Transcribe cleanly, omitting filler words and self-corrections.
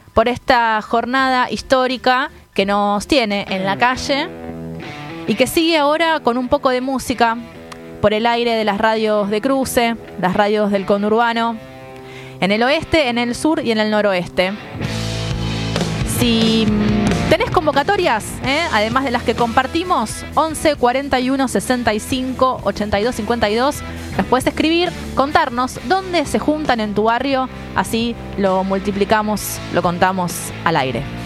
por esta jornada histórica que nos tiene en la calle y que sigue ahora con un poco de música por el aire de las radios de cruce, las radios del conurbano, en el oeste, en el sur y en el noroeste. Si tenés convocatorias, además de las que compartimos, 11 41 65 82 52, nos puedes escribir, contarnos dónde se juntan en tu barrio, así lo multiplicamos, lo contamos al aire.